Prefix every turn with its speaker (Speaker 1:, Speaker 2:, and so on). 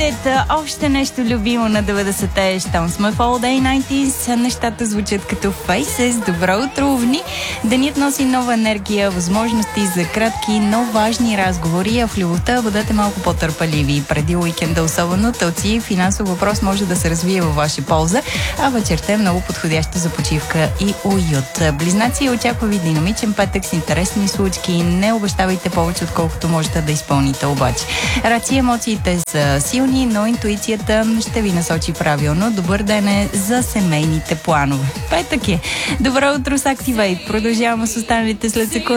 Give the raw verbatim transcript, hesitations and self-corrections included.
Speaker 1: Activated, още нещо любимо на деветдесетте, щом сме в All Day деветнайсет, нещата звучат като Faces. Добро утро, Овни! Денят носи нова енергия, възможности за кратки, но важни разговори, а в любовта бъдете малко по-търпеливи. Преди уикенда особено, Телци, финансов въпрос може да се развие във ваша полза, а вечерта е много подходяща за почивка и уют. Близнаци, очаква ви динамичен петък с интересни случки. Не обещавайте повече, отколкото можете да изпълните обаче. Раци, емоциите са силни, но интуицията ще ви насочи правилно. Добър ден е за семейните планове. Петък е. Добро утро с Activate. Продължаваме с останалите след секунда.